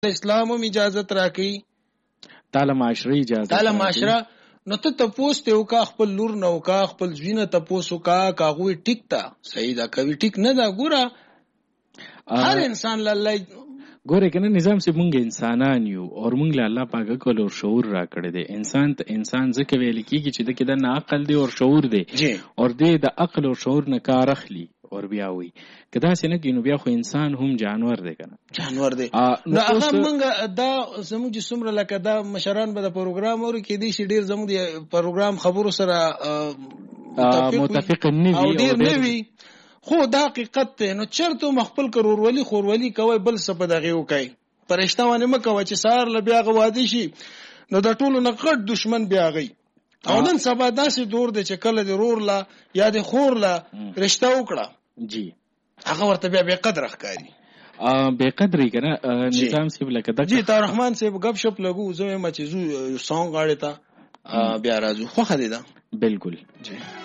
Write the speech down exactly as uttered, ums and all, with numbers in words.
اسلام هم اجازت راکړي، تعالی معاشره اجازه تعالی معاشره. نو ته تپوس ته وکا خپل لور نه وکا خپل ځینه تپوس وکا کاغوی ټیک تا صحیح دا کوي ټیک نه دا ګوره هر انسان لاله ګوره کنه نظام سے مونږ انسانان یو او مونږ له الله پاک کول او شعور را کړی دی. انسان ته انسان ځکه ویل کیږي چې د کده نه عقل دی او شعور دی او دې د عقل او شعور نه کار اخلي اور بیا وي کدا څنګه کینو بیا خو انسان هم جانور دی کنه جانور دی. نو هغه مونږ دا زموږ چې څومره لکه دا مشران به د پروګرام ور کې دي چې ډیر زموږ د پروګرام خبرو سره متفق نه وي او ډیر نه وي، خو دا حقیقت ته. نو چرته مخبل کرورولي خورولي کوي بل څه په دغه وکي پرشتہ ونه مکوي چې سار ل بیا غوادي شي نو د ټولو نه غټ دشمن بیا غي. او نن سبا داسې دور دی چې کله د رور لا یا د خور لا رشتہ وکړه جی هغه ورته بیا به قدر ښکاری ا به قدرې کنه نظام سی لکه د جی طاهر رحمان صاحب غب شپ لګو زه ما چې زو سونګ غاړه تا بیا راځو خو خدي دا بالکل جی.